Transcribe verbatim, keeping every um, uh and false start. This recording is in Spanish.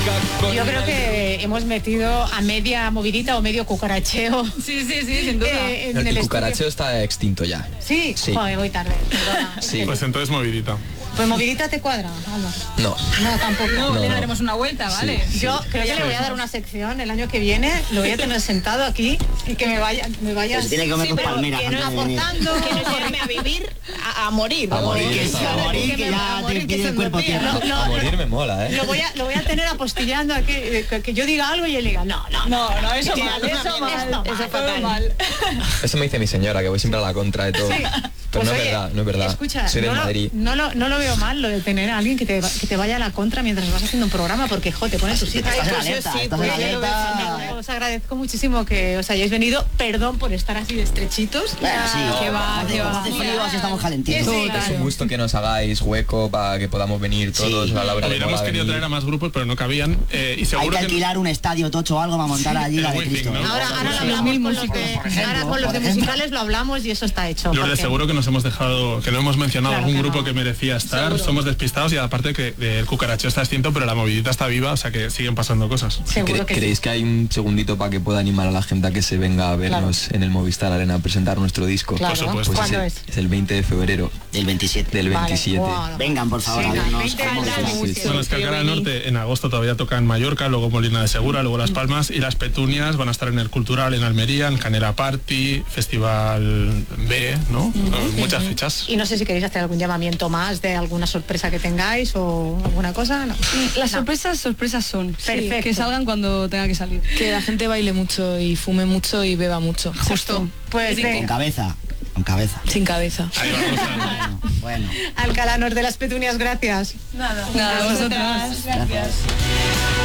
con Yo creo que hemos metido a media movidita o medio cucaracheo. Sí, sí, sí, sin duda. Eh, en el, el el cucaracheo estudio. está extinto ya. Sí, Sí. joder, voy tarde. Perdona. Sí. Pues entonces movidita. Pues movidita te cuadra, vamos. No. No, tampoco. No, No, le no. daremos una vuelta, ¿vale? Sí. Yo creo que le voy a dar una sección el año que viene, lo voy a tener sentado aquí y que me vaya, me vaya Pues tiene que comer sí, con pero palmeras que no antes de venir. aportando, Que no llevarme a vivir a, a morir. A ¿no? morir, Que sí, sea- a morir, que que me- ya a te morir, que pide se el cuerpo me tierra. pida. No, A no, morir me mola, ¿eh? lo voy a lo voy a tener apostillando aquí, eh, que, que yo diga algo y él diga, no, no, No, no, eso Sí, mal, alguna eso vez mal, esto eso mal, fue fatal. mal. Eso me dice mi señora, que voy siempre a la contra de todo. Sí. Pero Pues no es oye, verdad, no es verdad. Escucha, Soy de no, lo, Madrid. no, lo, no lo veo mal lo de tener a alguien que te, va- que te vaya a la contra mientras vas haciendo un programa, porque jo, te pone tu sitio. Estás en pues yo alerta, sí, estás pues en yo lo veo alerta. fatal. Os agradezco muchísimo que os hayáis venido. Perdón por estar así de estrechitos. Bueno, sí, que va, hace- que va. hace frío, así estamos calentitos. Sí, Es un gusto que nos hagáis hueco para que podamos venir todos Sí. a la hora de Hubiéramos mola querido venir. traer a más grupos, pero no cabían. Eh, y Hay seguro que que alquilar un estadio tocho o algo para montar allí El la de Wizzing, Cristo. ¿no? ¿eh? Ahora, ahora lo Sí. hablamos mil con los músicos, de, por ejemplo, ahora con los por de ejemplo. musicales lo hablamos y eso está hecho. Lourdes, porque- seguro que nos hemos dejado, que no hemos mencionado Claro algún que grupo no. que merecía estar. Seguro. Somos despistados y aparte que eh, el cucaracheo está extinto, pero la movidita está viva, o sea que siguen pasando cosas. Seguro ¿Cre- que sí. ¿Creéis que hay un segundito para que pueda animar a la gente a que se venga a vernos en el Movistar Arena a presentar nuestro disco? Claro. Por supuesto. Pues es ¿Cuándo el, es? es el veinte de febrero Del veintisiete. del Vale, veintisiete. guau. Vengan, por favor, Venga, a vernos. veinte Vamos, años, vamos. sí, sí. Bueno, es que Alcalá del Norte en agosto todavía toca en Mallorca, luego Molina de Segura, luego Las Palmas y Las Petunias van a estar en el Cultural en Almería, en Canela Party, Festival B, ¿no? Eh, Muchas fechas. Y no sé si queréis hacer algún llamamiento más de alguna sorpresa que tengáis o alguna cosa. No. Las No. sorpresas, sorpresas son. Sí, Perfecto. que salgan cuando tenga que salir. Que la gente baile mucho y fume mucho y beba mucho. Justo. Pues Con venga, cabeza, con cabeza. Sin cabeza. Ahí vamos a- Bueno, bueno. Alcalá Norte de las Petunias, gracias. Nada, vosotras. Gracias.